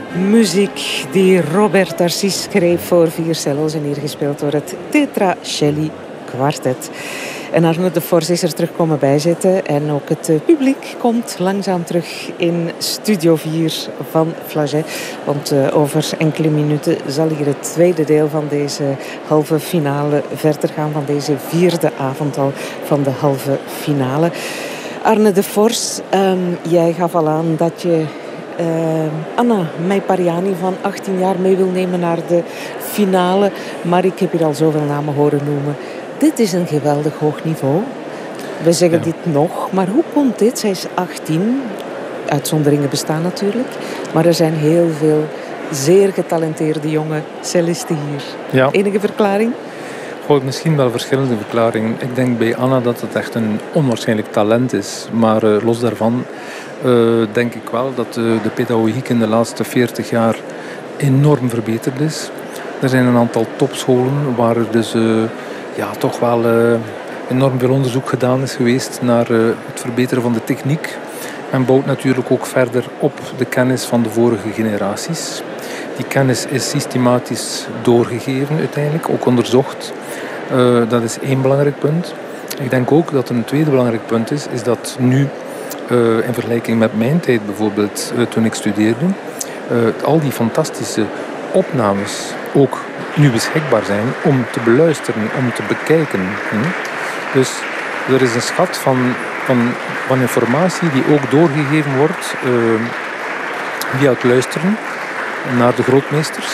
Muziek die Robert Tarsis schreef voor 4 cello's en hier gespeeld door het Tetracelli Quartet. En Arne de Vors is er terug komen bijzitten en ook het publiek komt langzaam terug in Studio 4 van Flagey. Want over enkele minuten zal hier het tweede deel van deze halve finale verder gaan, van deze 4e avond al van de halve finale. Arne de Vors, jij gaf al aan dat je Anna Meipariani van 18 jaar mee wil nemen naar de finale. Maar ik heb hier al zoveel namen horen noemen. Dit is een geweldig hoog niveau. We zeggen dit nog, maar hoe komt dit? Zij is 18. Uitzonderingen bestaan natuurlijk. Maar er zijn heel veel zeer getalenteerde jonge cellisten hier. Ja. Enige verklaring? Goh, misschien wel verschillende verklaringen. Ik denk bij Anna dat het echt een onwaarschijnlijk talent is. Maar los daarvan denk ik wel dat de pedagogiek in de laatste 40 jaar enorm verbeterd is. Er zijn een aantal topscholen waar er dus toch wel enorm veel onderzoek gedaan is geweest naar het verbeteren van de techniek. En bouwt natuurlijk ook verder op de kennis van de vorige generaties. Die kennis is systematisch doorgegeven uiteindelijk, ook onderzocht. Dat is één belangrijk punt. Ik denk ook dat een tweede belangrijk punt is dat nu, in vergelijking met mijn tijd bijvoorbeeld, toen ik studeerde, al die fantastische opnames ook nu beschikbaar zijn om te beluisteren, om te bekijken. Dus er is een schat van informatie die ook doorgegeven wordt via het luisteren naar de grootmeesters.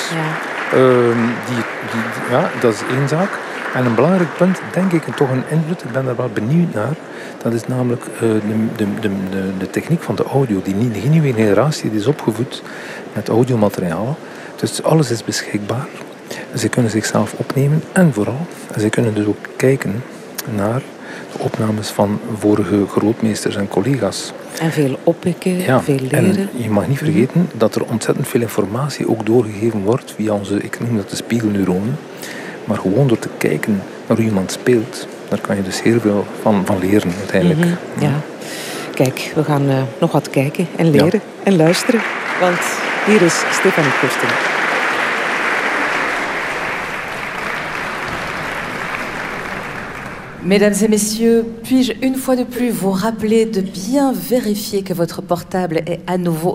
Ja. Dat is één zaak. En een belangrijk punt, denk ik, en toch een invloed, ik ben daar wel benieuwd naar, dat is namelijk de techniek van de audio. Die nieuwe generatie die is opgevoed met audiomateriaal. Dus alles is beschikbaar. Ze kunnen zichzelf opnemen en vooral, ze kunnen dus ook kijken naar de opnames van vorige grootmeesters en collega's. En veel oppikken, veel leren. En je mag niet vergeten dat er ontzettend veel informatie ook doorgegeven wordt via onze, ik noem dat de spiegelneuronen. Maar gewoon door te kijken naar hoe iemand speelt, daar kan je dus heel veel van leren uiteindelijk. Mm-hmm, ja. Kijk, we gaan nog wat kijken en leren en luisteren. Want hier is Stefanie Kirsten. Mesdames et messieurs, puis-je une fois de plus vous rappeler de bien vérifier que votre portable est à nouveau